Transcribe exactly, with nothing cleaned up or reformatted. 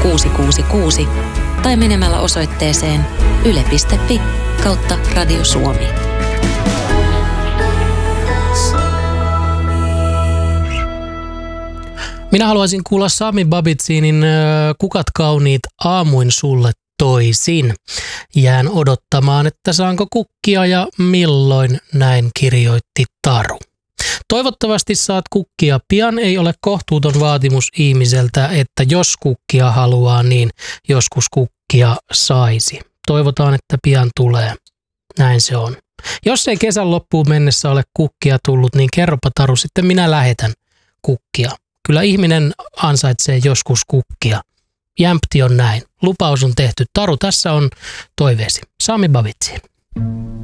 kuusi kuusi kuusi tai menemällä osoitteeseen yle piste fi kautta Radio Suomi. Minä haluaisin kuulla Sami Babitsinin Kukat kauniit aamuin sulle toisin. Jään odottamaan, että saanko kukkia ja milloin, näin kirjoitti Taru. Toivottavasti saat kukkia pian, ei ole kohtuuton vaatimus ihmiseltä, että jos kukkia haluaa, niin joskus kukkia saisi. Toivotaan, että pian tulee. Näin se on. Jos ei kesän loppuun mennessä ole kukkia tullut, niin kerropa Taru, sitten minä lähetän kukkia. Kyllä ihminen ansaitsee joskus kukkia. Jämpti on näin. Lupaus on tehty. Taru, tässä on toiveesi. Sami Babitsiin.